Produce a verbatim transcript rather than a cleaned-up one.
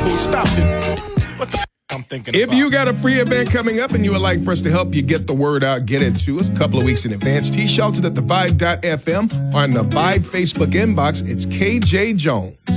fool. Stop it. What the f- I'm thinking If about. you got a free event coming up and you would like for us to help you get the word out, get it to us a couple of weeks in advance. T-Shelton at the vibe dot f m or on the Vibe Facebook inbox. It's K J Jones.